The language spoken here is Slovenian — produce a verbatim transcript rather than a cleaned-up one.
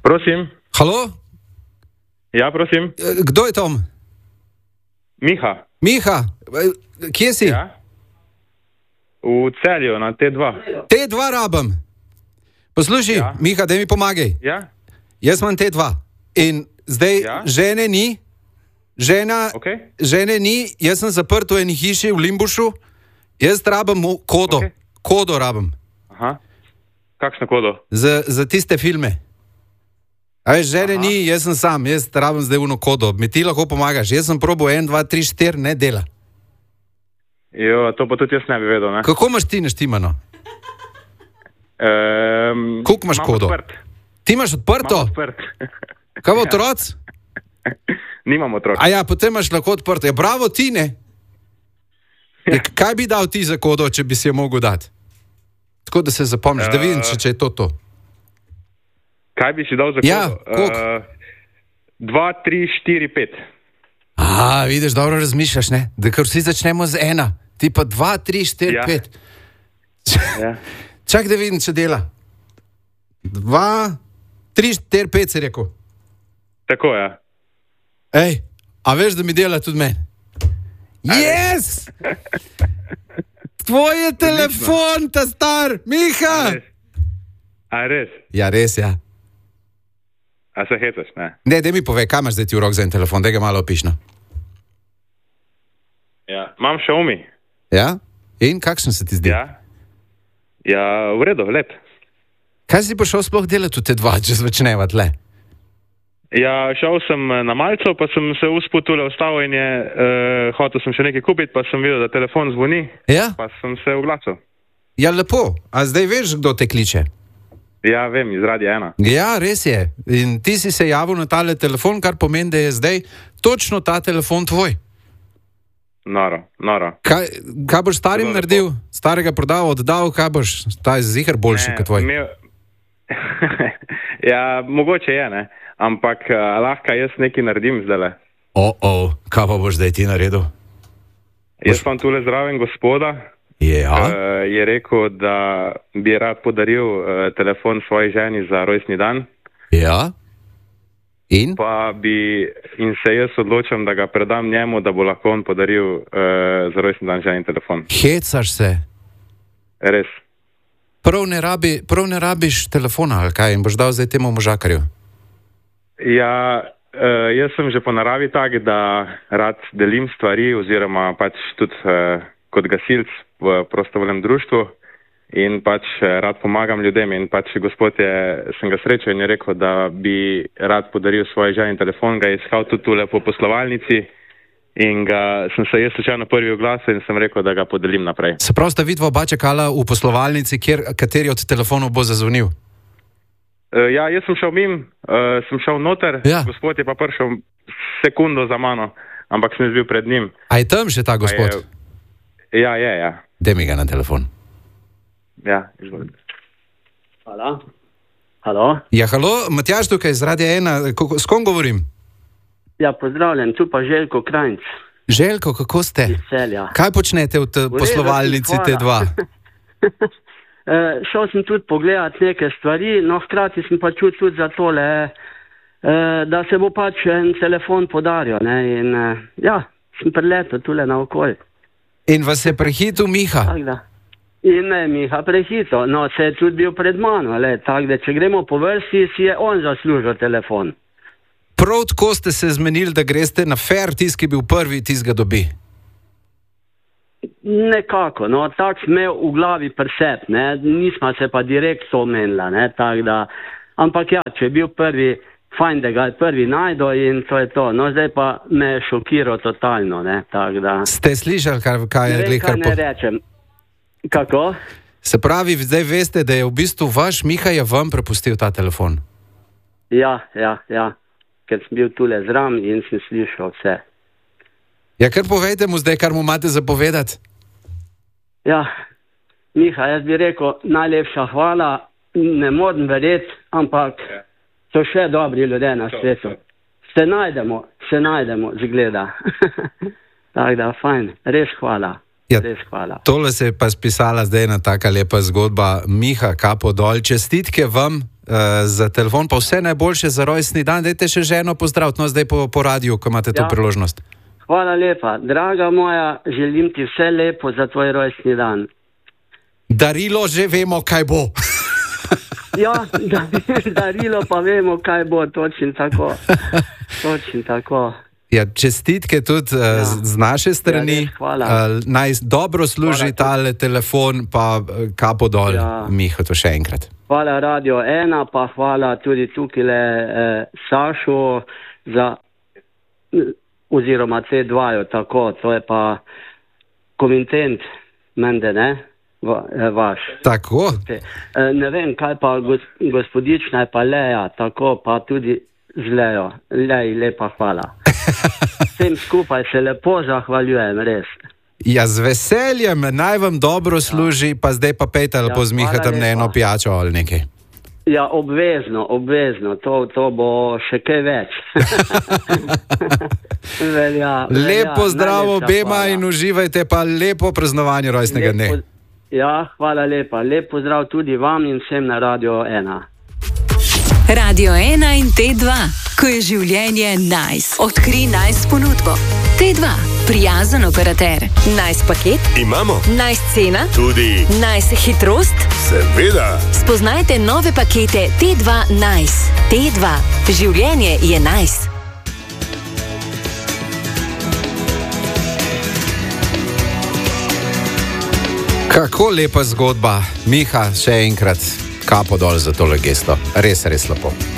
Prosim. Halo? Ja, prosim. Kdo je tam? Miha. Miha, kje si? Ja. V Celju, na T dva. T dva rabim. Poslušaj, ja. Miha, daj mi pomagaj. Ja. Jaz imam T dva in zdaj ja. žene ni, žena, okay. žene ni, jaz sem zaprt v eni hiši v Limbušu, jaz rabim kodo, okay. kodo rabim. Aha, kakšno kodo? Za, za tiste filme. A veš, žene Aha. ni, jaz sem sam, jaz rabim zdaj uno kodo, mi ti lahko pomagaš, jaz sem probal en, dva, tri, štiri, ne dela. Jo, to pa tudi jaz ne bi vedel, ne? Kako imaš ti naštimano? Um, Koliko imaš kodo? Odprt. Ti imaš odprto? Imam odprt. Kaj bo otroc? Nimam otroc. A ja, potem imaš lahko odprto. Ja, bravo ti, ne? Ja. Kaj bi dal ti za kodo, če bi si jo mogel dati? Tako da se zapomniš, uh, da vidim, če, če je to to. Kaj bi si dal za kodo? Ja, koliko? Uh, dva, tri, štiri, pet. A, vidiš, dobro razmišljaš, ne? Da kar vsi začnemo z ena. Ti pa dva, tri, štiri, ja. pet. Ja. Čak, da vidim, če dela. Dva, tri, štiri, pet, si rekel. Tako, ja. Ej, a veš, da mi dela tudi meni? Yes! Tvoj je telefon, ta star, Miha! A res? A res? Ja, res, ja. A se hecaš, ne? Ne, daj mi povej, kaj imaš zdaj ti v rok za en telefon, daj ga malo opišno. Ja, imam Xiaomi. Ja? In kakšen se ti zdi? Ja. Ja, v redu, lep. Kaj si pa šel sploh delati v T dva, če začneva tle? Ja, šel sem na Malco, pa sem se usput tule ustavil in je, uh, hotel sem še nekaj kupiti, pa sem videl, da telefon zvoni, ja? Pa sem se oglasil. Ja, lepo. A zdaj veš, kdo te kliče? Ja, vem, iz Radia ena. Ja, res je. In ti si se javil na tale telefon, kar pomeni, da je zdaj točno ta telefon tvoj. Noro, noro. Kaj, kaj boš starim Zelo naredil? lepo. Starega prodal, oddal, kaj boš? Ta je ziher boljši kot tvoj. Imel... ja, mogoče je, ne. Ampak uh, lahko jaz nekaj naredim zdajle. O, o, kaj pa boš zdaj ti naredil? Jaz imam tule zraven gospoda, ja. uh, je rekel, da bi rad podaril uh, telefon svoji ženi za rojstni dan. Ja. In? Pa bi, in se jaz odločam, da ga predam njemu, da bo lahko on podaril uh, za rojstni dan ženi telefon. Hecaš se? Res. Prav ne, rabi, prav ne rabiš telefona, ali kaj? In boš dal zdaj temu možakarju? Ja, uh, jaz sem že po naravi tak, da rad delim stvari oziroma pač tudi uh, kot gasilc v prostovoljnem društvu in pač uh, rad pomagam ljudem in pač gospod je, sem ga srečal in je rekel, da bi rad podaril svoj ženi telefon, ga je iskal tudi tule po poslovalnici in ga sem se jaz slučajno prvi oglasil in sem rekel, da ga podelim naprej. Se pravi, sta vidva oba čakala v poslovalnici, kjer, kateri od telefonov bo zazvonil? Uh, ja, jaz sem šel mim, uh, sem šel noter, ja. Gospod je pa prišel sekundo za mano, ampak sem bil pred njim. A je tam še ta gospod? Je, ja, je, ja. Daj mi ga na telefon. Ja, izvolite. Halo? Halo? Ja, halo, Matjaž tukaj iz Radia ena, Kako, s kom govorim? Ja, pozdravljen, tu pa Željko Krajnc. Željko, kako ste? Iz Celja. Kaj počnete v t- poslovalnici T dva? Uh, šel sem tudi pogledati neke stvari, no hkrati sem pa čutil tudi za tole, uh, da se bo pač en telefon podaril, ne, in uh, ja, sem preletel tule na okolj. In vas je prehitil Miha? Tak da. In ne, Miha prehitil, no, se je tudi bil pred mano, le, tak da, če gremo po vrsti, si je on zaslužil telefon. Prav tako ste se zmenili, da greste na fair, tisk, ki je bil prvi, tisk ga dobi. Nekako, no, tak sem imel v glavi presep, ne, nismo se pa direkt to menila, ne, tak da, ampak ja, če je bil prvi, fajn, da ga je prvi najdo in to je to, no, zdaj pa me je šokiral totalno, ne, tak da. Ste slišali, kaj, kaj je ne, glihar po... ne rečem, kako? Se pravi, zdaj veste, da je v bistvu vaš Miha je vam prepustil ta telefon? Ja, ja, ja, ker sem bil tule zram in sem slišal vse. Ja, kar povejte mu zdaj, kar mu imate zapovedati. Ja, Miha, jaz bi rekel, najlepša hvala, ne morem verjeti, ampak so še dobri ljudje na svetu. Se najdemo, se najdemo, zgleda. Tako da, fajn, res hvala. Ja, res hvala. Tole se je pa spisala zdaj ena taka lepa zgodba. Miha, kapo dol, čestitke vam, za telefon, pa vse najboljše za rojstni dan. Dajte še ženo pozdraviti, no zdaj po, po radiju, ko imate to Ja. priložnost. Hvala lepa. Draga moja, želim ti vse lepo za tvoj rojstni dan. Darilo že vemo, kaj bo. Ja, da, darilo pa vemo, kaj bo, točno tako. Točno tako. Ja, čestitke tudi ja. uh, z naše strani. Ja, res, hvala. Uh, naj dobro služi tale telefon, pa uh, kapo dol, Ja. Miha, to še enkrat. Hvala Radio ena, pa hvala tudi tukaj le eh, Sašu za, oziroma C dva, tako, to je pa komitent, mende, ne, Va, eh, vaš. Tako. Te, eh, ne vem, kaj pa gos, gospodična je pa Leja, tako pa tudi z Lejo. Lej, lepa hvala. Vsem skupaj se lepo zahvaljujem, res. Ja, z veseljem, naj vam dobro služi, pa zdaj pa pejte lepo Ja, z Miha hvala tam na eno lepa. pijačo ali nekaj. Ja, obvezno, obvezno, to, to bo še kaj več. velja, velja, Lepo zdravo najlepša obema hvala. in uživajte pa lepo praznovanje rojstnega dne. Lepo- Ja, hvala lepa. Lep pozdrav tudi vam in vsem na Radio ena. Radio ena in T dva, ko je življenje nice. Odkri nice ponudbo. T dva, prijazen operater. Nice paket, Imamo nice cena, tudi, nice hitrost. seveda, Spoznajte nove pakete T dva Nice. T dva, življenje je nice. Kako lepa zgodba. Miha, še enkrat kapo dol za tole gesto. Res, res lepo.